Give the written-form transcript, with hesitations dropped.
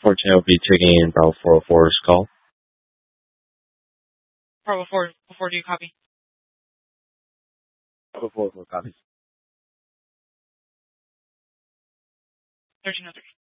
Fortunately, I'll be taking in Bravo 404's call. Bravo 4, do you copy? Bravo 404 copies. 1303.